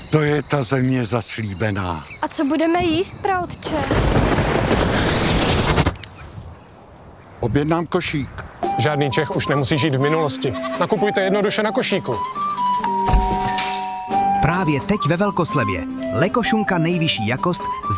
To je ta země zaslíbená. A co budeme jíst, praotče? Objednám košík. Žádný Čech už nemusí žít v minulosti. Nakupujte jednoduše na košíku. Právě teď ve velkoslevě. Lekošunka nejvyšší jakost